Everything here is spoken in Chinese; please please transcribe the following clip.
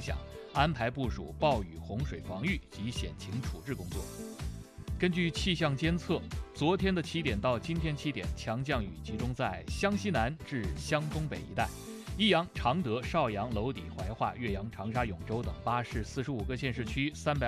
响，安排部署暴雨洪水防御及险情处置工作。根据气象监测，昨天的7点到今天7点，强降雨集中在湘西南至湘东北一带，益阳、常德、邵阳、娄底、怀化、岳阳、长沙、永州等8市45个县市区320